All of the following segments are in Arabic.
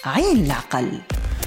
عين العقل.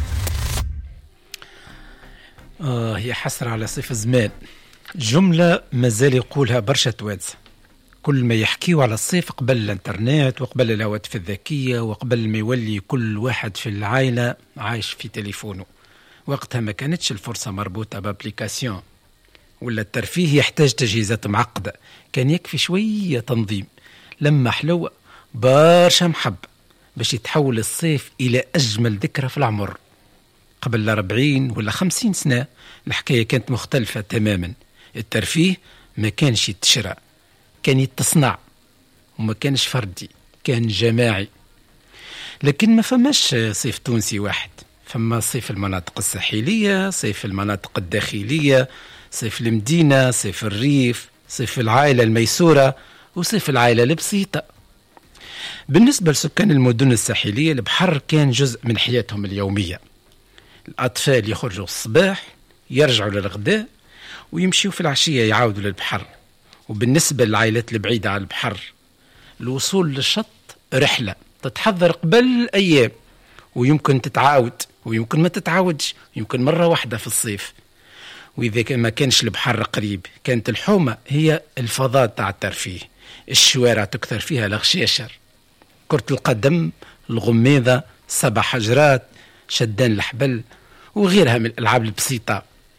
هي حسرة على صيف الزمان. جملة مازال يقولها برشا توانسة كل ما يحكيوا على الصيف، قبل الانترنت وقبل الهواتف الذكية وقبل ما يولي كل واحد في العائلة عايش في تليفونه. وقتها ما كانتش الفرصة مربوطة بابليكاسيون ولا الترفيه يحتاج تجهيزات معقدة، كان يكفي شوية تنظيم لما حلوة برشا محب باش يتحول الصيف إلى أجمل ذكرى في العمر. قبل 40 ولا 50 سنة الحكاية كانت مختلفة تماما. الترفيه ما كانش يتشرى، كان يتصنع، وما كانش فردي، كان جماعي. لكن ما فماش صيف تونسي واحد، فما صيف المناطق الساحلية، صيف المناطق الداخلية، صيف المدينة، صيف الريف، صيف العائلة الميسورة، وصيف العائلة البسيطة. بالنسبة لسكان المدن الساحلية البحر كان جزء من حياتهم اليومية. الأطفال يخرجوا الصباح، يرجعوا للغداء، ويمشيوا في العشية يعاودوا للبحر. وبالنسبة للعائلات البعيدة على البحر، الوصول للشط رحلة تتحضر قبل أيام، ويمكن تتعاود ويمكن ما تتعاودش، يمكن مرة واحدة في الصيف. وإذا ما كانش البحر قريب، كانت الحومة هي الفضاء تاع الترفيه. الشوارع تكثر فيها الغشاشر، كرة القدم، الغميضة، 7 حجرات، شدان الحبل، وغيرها من الألعاب البسيطة.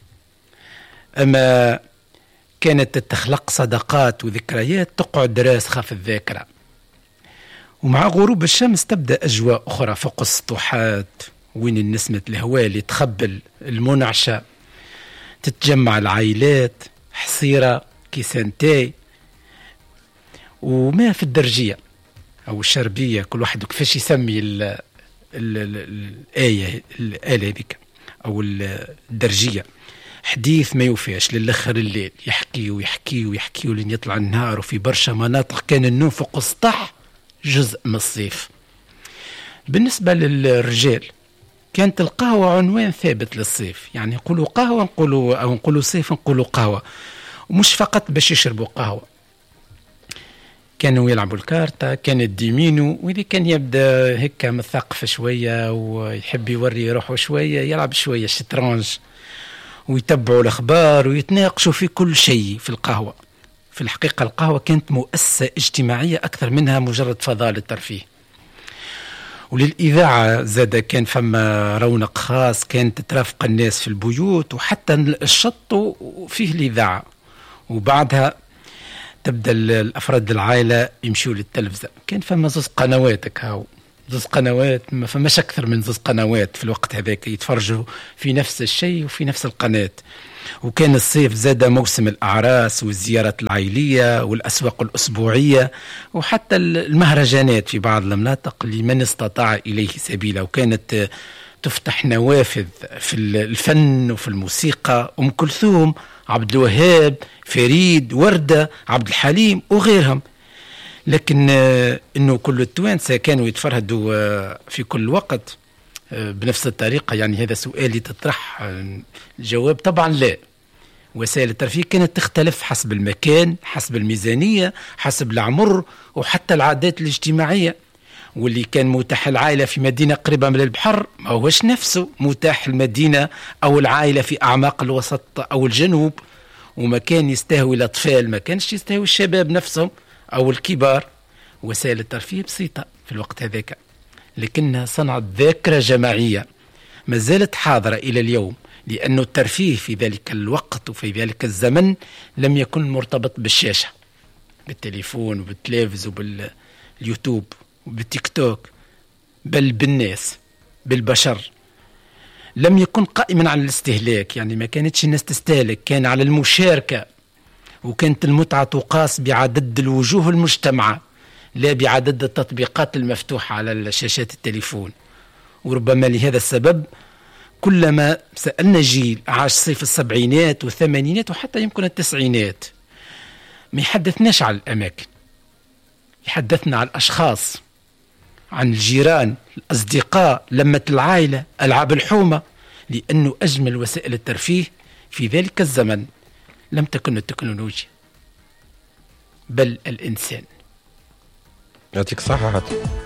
أما كانت تخلق صداقات وذكريات تقعد راسخة في الذاكرة. ومع غروب الشمس تبدأ أجواء أخرى فوق السطوحات، وين النسمة الهواء اللي تخبل المنعشة. تتجمع العائلات، حصيرة، كيسان تاي، وما في الدرجية أو الشربية، كل واحد كيفاش يسمي الآية هذيك أو الدرجية. حديث ما يوفيش للآخر الليل، يحكي لين يطلع النهار. وفي برشا مناطق كان النوم فوق السطح جزء من الصيف. بالنسبة للرجال كانت القهوة عنوان ثابت للصيف، يعني نقولوا قهوة نقولوا صيف نقولوا قهوة، ومش فقط باش يشربوا قهوة، كانوا يلعبوا الكارتا، كان الديمينو. وإذا كان يبدأ هيك مثقف شوية ويحب يوري روحه شوية، يلعب شوية الشطرنج، ويتبعوا الأخبار ويتناقشوا في كل شيء في القهوة. في الحقيقة القهوة كانت مؤسسة اجتماعية أكثر منها مجرد فضاء للترفيه. وللإذاعة زاد كان فما رونق خاص، كانت ترافق الناس في البيوت، وحتى الشط فيه الإذاعة. وبعدها تبدأ الأفراد العائلة يمشوا للتلفزة. كان فما 2 قنوات هاو 2 قنوات، ما فماش أكثر من 2 قنوات في الوقت هذاك يتفرجوا في نفس الشيء وفي نفس القناة. وكان الصيف زاد موسم الأعراس والزيارات العائلية والأسواق الأسبوعية، وحتى المهرجانات في بعض المناطق لمن استطاع إليه سبيلا. وكانت تفتح نوافذ في الفن وفي الموسيقى. أم كلثوم، عبد الوهاب، فريد، وردة، عبد الحليم وغيرهم. لكن إنه كل التوانسة كانوا يتفرهدوا في كل وقت بنفس الطريقة؟ يعني هذا سؤال تطرح. الجواب طبعا لا. وسائل الترفيه كانت تختلف حسب المكان، حسب الميزانية، حسب العمر، وحتى العادات الاجتماعية. واللي كان متاح العائلة في مدينة قريبة من البحر ما هوش نفسه متاح المدينة أو العائلة في أعماق الوسط أو الجنوب. وما كان يستهوي الأطفال، ما كانش يستهوي الشباب نفسهم أو الكبار. وسائل الترفيه بسيطة في الوقت هذاك، لكنها صنعت ذاكرة جماعية ما زالت حاضرة إلى اليوم. لأنه الترفيه في ذلك الوقت وفي ذلك الزمن لم يكن مرتبط بالشاشة، بالتليفون وبالتلفز وباليوتيوب وبالتيك توك، بل بالناس، بالبشر. لم يكن قائما على الاستهلاك، يعني ما كانتش الناس تستهلك، كان على المشاركة. وكانت المتعة تقاس بعدد الوجوه المجتمعة، لا بعدد التطبيقات المفتوحة على شاشات التليفون. وربما لهذا السبب كلما سألنا جيل عاش صيف السبعينات والثمانينات وحتى يمكن التسعينات، ما يحدثناش على الأماكن، يحدثنا على الأشخاص، عن الجيران، الأصدقاء، لمة العائلة، ألعاب الحومة. لأنه أجمل وسائل الترفيه في ذلك الزمن لم تكن التكنولوجيا بل الإنسان. يعطيك الصحة.